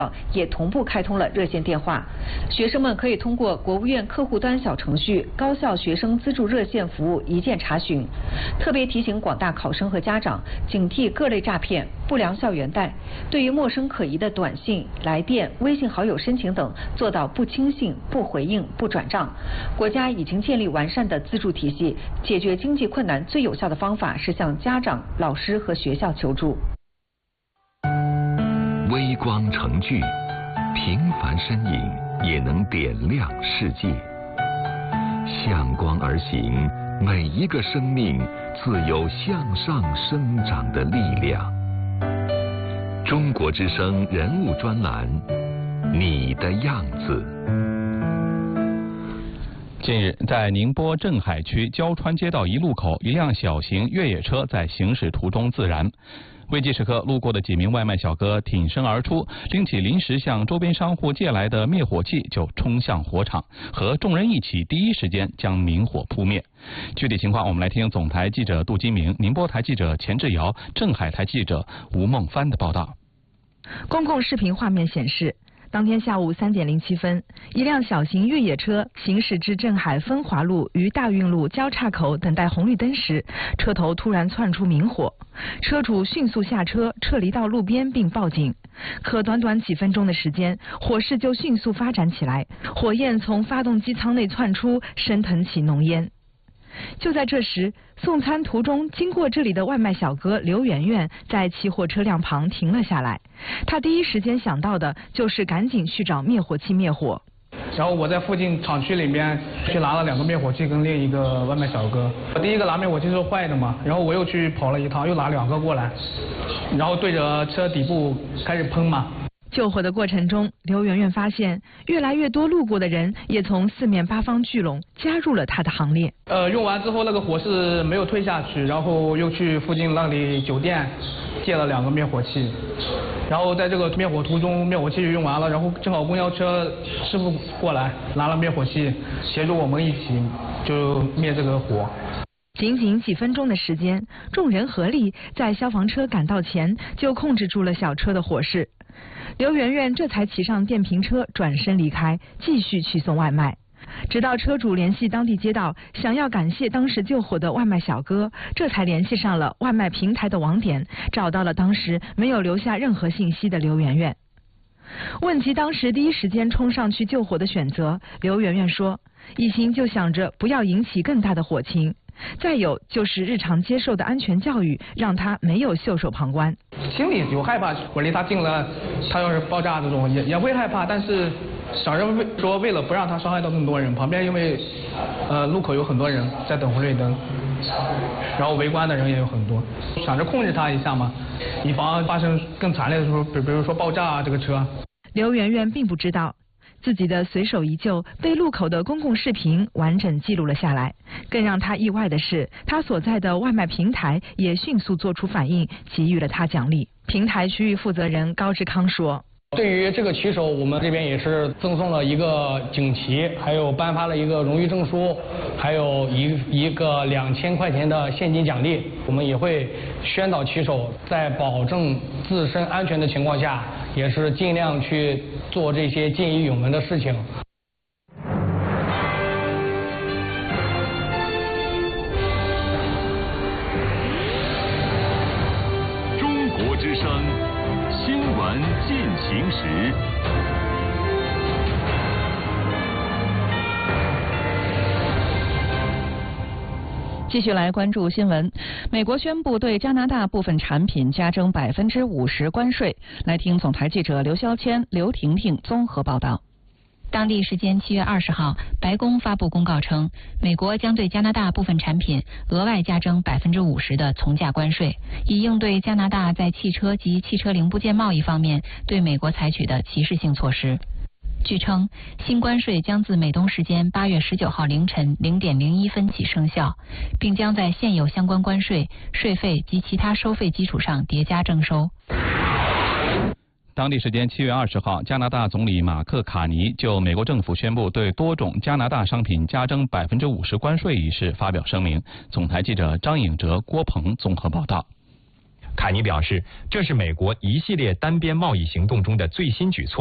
也同步开通了热线电话，学生们可以通过国务院客户端小程序高校学生资助热线服务一键查询。特别提醒广大考生和家长警惕各类诈骗、不良校园贷，对于陌生可疑的短信、来电、微信好友申请等做到不轻信、不回应、不转账。国家已经建立完善的资助体系，解决经济困难最有效的方法是向家长、老师和学校求助。 微光成炬，平凡身影也能点亮世界。向光而行，每一个生命自有向上生长的力量。中国之声人物专栏，你的样子。 近日，在宁波镇海区胶川街道一路口，一辆小型越野车在行驶途中自燃。危急时刻，路过的几名外卖小哥挺身而出，拎起临时向周边商户借来的灭火器就冲向火场，和众人一起第一时间将明火扑灭。具体情况，我们来听总台记者杜金明、宁波台记者钱志尧、镇海台记者吴梦帆的报道。 公共视频画面显示，当天下午3点07分，一辆小型越野车行驶至镇海分华路与大运路交叉口等待红绿灯时，车头突然窜出明火，车主迅速下车撤离到路边并报警。可短短几分钟的时间，火势就迅速发展起来，火焰从发动机舱内窜出，升腾起浓烟。就在这时，送餐途中经过这里的外卖小哥刘媛媛在起火车辆旁停了下来，他第一时间想到的就是赶紧去找灭火器灭火。 然后我在附近厂区里面去拿了2个灭火器跟另一个外卖小哥。我第一个拿灭火器是坏的嘛，然后我又去跑了一趟，又拿2个过来，然后对着车底部开始喷嘛。 救火的过程中，刘媛媛发现越来越多路过的人也从4面8方聚拢，加入了她的行列。 用完之后那个火势没有退下去，然后又去附近那里酒店借了2个灭火器，然后在这个灭火途中，灭火器用完了，然后正好公交车师傅过来拿了灭火器，协助我们一起就灭这个火。 仅仅几分钟的时间，众人合力在消防车赶到前就控制住了小车的火势。刘媛媛这才骑上电瓶车转身离开，继续去送外卖。直到车主联系当地街道，想要感谢当时救火的外卖小哥，这才联系上了外卖平台的网点，找到了当时没有留下任何信息的刘媛媛。问及当时第一时间冲上去救火的选择，刘媛媛说，一心就想着不要引起更大的火情，再有就是日常接受的安全教育让她没有袖手旁观。 心里有害怕，我离他近了，他要是爆炸这种也会害怕，但是想着说为了不让他伤害到更多人，旁边因为路口有很多人在等红绿灯，然后围观的人也有很多，想着控制他一下嘛，以防发生更惨烈的时候，比如说爆炸啊这个车。 刘媛媛并不知道自己的随手一救被路口的公共视频完整记录了下来，更让他意外的是，他所在的外卖平台也迅速做出反应，给予了他奖励。平台区域负责人高志康说， 对于这个骑手，我们这边也是赠送了一个锦旗，还有颁发了一个荣誉证书，还有一个2000块钱的现金奖励。我们也会宣导骑手在保证自身安全的情况下，也是尽量去做这些见义勇为的事情。 中国之声新闻进行时。 继续来关注新闻。美国宣布对加拿大部分产品加征50%关税。来听总台记者刘肖谦、刘婷婷综合报道。 当地时间7月20号，白宫发布公告称，美国将对加拿大部分产品额外加征50%的从价关税，以应对加拿大在汽车及汽车零部件贸易方面对美国采取的歧视性措施。据称，新关税将自美东时间8月19号凌晨0点01分起生效，并将在现有相关关税、税费及其他收费基础上叠加征收。 当地时间7月20号，加拿大总理马克·卡尼就美国政府宣布对多种加拿大商品加征50%关税一事发表声明。总台记者张颖哲、郭鹏综合报道。 卡尼表示，这是美国一系列单边贸易行动中的最新举措。